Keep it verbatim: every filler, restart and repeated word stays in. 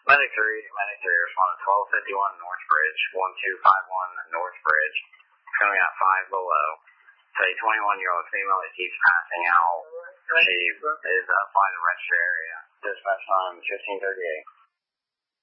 Medic three, Medic three, respond to twelve fifty-one North Bridge, one two five one North Bridge, coming at five below. It's a twenty-one-year-old female that keeps passing out. She is uh, flying the register area. Dispatch time fifteen thirty-eight.